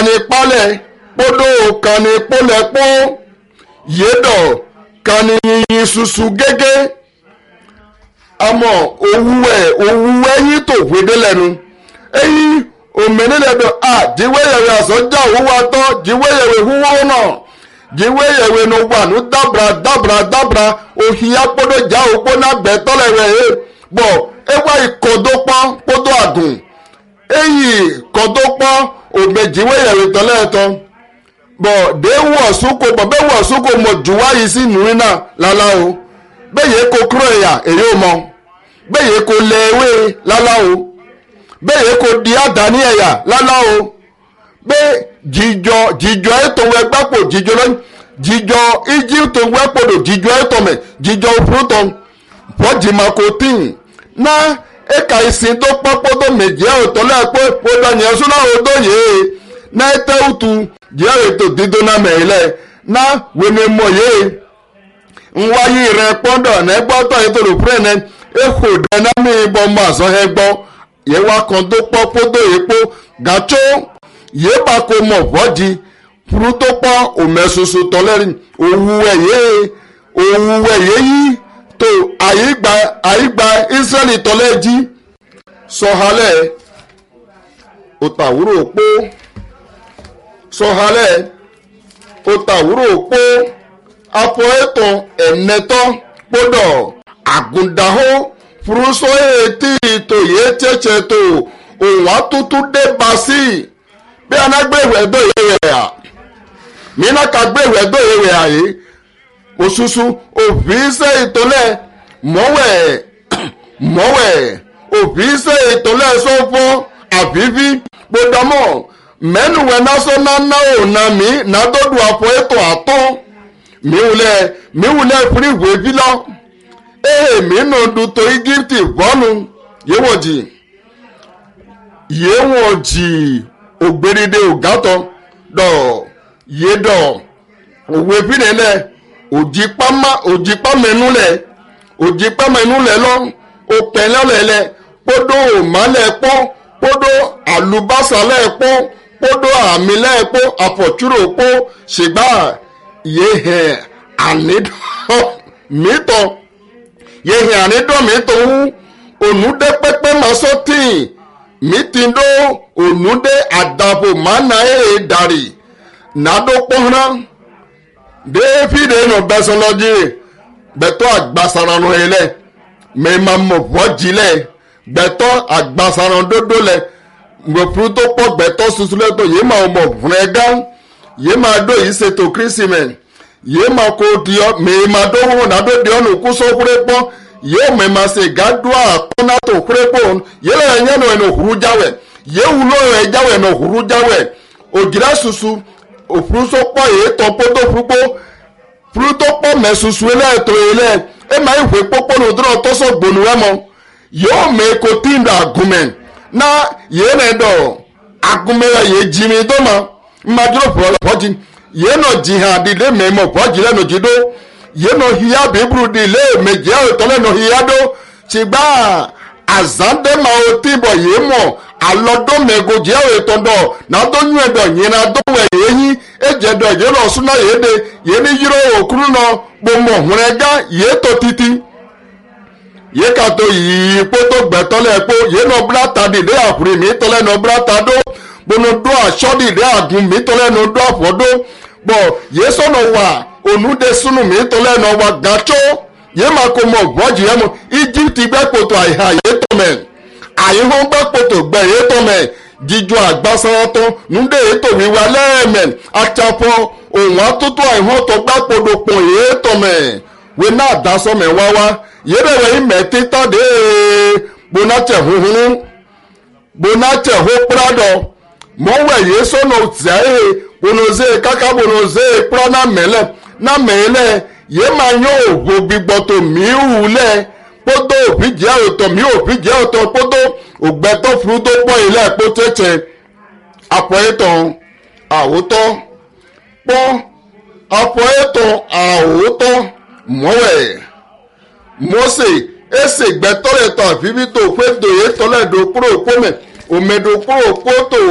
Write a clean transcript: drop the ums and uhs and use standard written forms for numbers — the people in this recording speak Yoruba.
kani palẹ̀ kpodo kani polẹ̀ kpó yédọ̀ kani yìnyín susu gẹ́gẹ́ àmọ́ òwúwẹ́ yín tó wédé lẹ́nu èyí òmìnirẹ́dọ̀ jíwéyẹ̀wé àsọjá òwúwa tán jíwéyẹ̀wé húwó náà jíwéyẹ̀wé ní wà ní dábra òhìn akpọ́dọ̀ já òpó náà bẹ̀ tọ́lẹ̀ rẹ̀ yé bọ̀ ewa ìkọ̀dọ́pọ́n kpọ́dọ̀ àgùn èyí kọ̀dọ́pọ́n òmè jíwéyẹ̀wé tọ́lẹ̀ tán bọ̀ dé wọ̀ sóko bọ̀ bẹ́ẹ̀ wọ̀ sóko mọ̀ jùwá yìí sí nùrí náà lálá o bẹ́ẹ̀ yẹ kó kúrò ẹ̀yà èyí ò mọ̀ bẹ́ẹ̀ yẹ kó lẹ ewé lálá o bẹ́ẹ̀ yẹ kó di àdáni ẹ̀yà lálá o bẹ́ẹ̀ jíjọ ètò ẹgbàpọ̀ jíjọ lọ́yìn jíjọ egypt wẹ́pọ̀dọ̀ jíjọ ètò mẹ́ jíjọ òfurutọ̀ pọ́jìmákòtín náà ẹ̀ka ìsìn tó pọ́pọ́dọ̀ méjì ọ̀tọ̀ lẹ́ẹ̀pọ̀ ọ̀dọ̀ yẹn súná ọ̀dọ̀ yìí náà ẹ̀tẹ́ òtù jẹ́ ètò dídó náà mẹ́lẹ̀ náà wẹ́nẹ̀ mọ̀ yìí nwáyé rẹ̀ pọ́ndọ̀ nẹ́gbọ́tọ̀ ètò òfurufú náà èkó dẹ́nàmì ìbọn mọ́ àṣọ ẹgbọ́ yẹn wá kan tó pọ́ pọ́dọ̀ èpo gàtó yé bá kó mọ̀ fọ́jì fúrútó pọ́ òmẹ́soso tọ́lẹ́rìn òwúwẹ̀ yìí tó àyígbà Ísírẹ́lì tọ́lẹ́jì sọ̀hálẹ̀ òtàwúrò òpó sọ̀hálẹ̀ òtàwúrò òpó afọ ètò ẹ̀nẹ́tọ́ gbọ́dọ̀ àgùndàhó fúrúsọ ètí ìtò yé tẹ́tẹ́ tó òun àtútù dé bá sí bí anágbèrè ẹ̀dọ́ ìwé rẹ̀ à mìíràn ká gbèrè ẹ̀dọ́ ìwé rẹ̀ àyè òṣùṣù òfìsẹ́ ìtọ́lẹ̀ mọ́wẹ̀ òfìsẹ́ ìtọ́lẹ̀ sọ́fọ́ àfífí gbọdọ̀mọ́ mẹ́nuwẹ̀ násọ́nà náà nà mí nàdọ́dù àfọ ètò àtọ́ miwulẹ̀ fún ìwé fílọ́ mínú dùtò Íjíbítì bọ́nu yéwọ̀n jì ògbèrèdè ògátọ̀ dọ̀ yédọ̀ òwe fínilẹ̀ òjìpámẹ́nulẹ̀ lọ òpẹ̀lẹ́lẹ̀ kpódò òmálẹ̀ pọ́ kpódò àlùbásálẹ̀ pọ́ kpódò àmìlẹ̀ pọ́ àfọ̀túrò pọ́ ṣègbà yéhẹ̀ ànídọ̀ mìtọ̀ yéhẹ̀ ànídọ̀ mìtọ̀ wú ònúdé pẹ́pẹ́ masọ́tì mìtìndó ònúdé àdàbò mánà dàrí nàdó pọ́nrán défìdé nù bẹ́sọ̀lọ́jì bẹ́tọ́ àgbàsàrànù ilẹ̀ mẹ́ẹ̀mà mọ̀ bọ́jìlẹ̀ bẹ́tọ́ àgbàsàrànù dódó lẹ̀ gbòfurú tó pọ̀ bẹ́tọ́ sunsun lẹ́tọ̀ yìí máa mọ̀ fúnẹ́gá yìí máa dó yìí ṣètò kírísìmẹ̀ yìí máa kó diọ́ mẹ́ẹ̀mà dówó nàdó diọ́ nù kú sókúrẹ́ pọ́ yìí mẹ́ẹ̀mà ṣe gádùá àkọ́nàtò kúrẹ́ pọ́ yìí lẹ́yìn yẹn nù ẹ̀ nù òhùrú jáwẹ̀ yìí wúlò ẹ̀ jáwẹ̀ nù òhùrú jáwẹ̀ òjìlá sunsun òfurufú yìí tọ́ pótó fúrútó pọ̀ mẹ́susu ẹlẹ́ẹ̀tọ́ ilẹ̀ ẹ máa ń wé pópó ní òdúrà tọ́sọ̀ gbòòlù rẹ mọ́ yóò mẹ́kọ tí ń da àgùnmẹ̀ náà yéé nà ẹ̀dọ̀ àgùnmẹ̀ rẹ̀ yéé jí mi tó ma mmadúró fọ́jì yéé nà jí hàn dídé mẹ́mọ́ fọ́jì lẹ́nu jídó yéé nà híyá bíburu di ilé méjì ẹ̀tọ́ lẹ́nu híyá dó ṣùgbà àzándémà ó tí bọ̀ yéé mọ̀ alọ́dọ́ mẹ́gòjì ẹ̀tọ́ dọ̀ nàdóyún ẹ̀dọ̀ yìí nà dọ́wọ̀ ẹ̀yìn ejedo yìí lọ súná yìí de yìí ní yíró òkúrú náà gbọmọ òhùnrẹ́gá yìí tó títí yìí ká tó yìí pótó gbẹ̀tọ́lẹ̀ pé yìí nà búrátà dìde àfúrí mi tọ́lẹ̀ nà búrátà dó gbọnà dó aṣọ dìde àgùn mi tọ́lẹ̀ nà dó àfọ́dó bọ̀ yìí sọ̀nà wà ònúdé súnú mi tọ́lẹ̀ nà wà gàtsó yìí máa kó mọ̀ gbọ́jì yẹn mọ̀ Íjíbítì gbẹ́kòtò àìhà yìí tó mẹ́ àyíwọ́n gbẹ́kòtò gbẹ̀ yìí tó mẹ́ jíjọ àgbàsáratọ́ núdé ètò wíwá lẹ́ẹ̀mẹ̀ àtàfọ́ òun àtútù àìhọ́tọ̀ gbàpọ̀dọ̀ pọ̀ ètò mẹ̀ wé náà dasọ́mẹ̀ wáwá yẹ́bẹ̀rẹ̀ ìmẹ̀ títàdé gbónátẹ̀ huhun gbónátẹ̀ hó pradọ̀ mọ́wẹ̀ yé sọ́nà tìáyé bonoze káká bonoze pra náà mẹ́lẹ̀ yé máa yán òwò gbígbọ́tò mìíràn kpótó òfìjẹ́ òtọ̀ mi òfìjẹ́ òtọ̀ kpótó ògbẹ́tọ̀ furu tó pọ̀ ilé ẹ̀kpó tẹ̀tẹ̀ àpọ̀ ètò àwòtọ́ pọ́ àpọ̀ ètò àwòtọ́ mọ́wẹ̀ mọ́sẹ̀ ẹsẹ̀ gbẹ́tọ̀ ètò àfíbítò fẹ́ dòye tọ́lẹ̀ dòkúrò kómẹ̀ òmèdòkúrò kótó.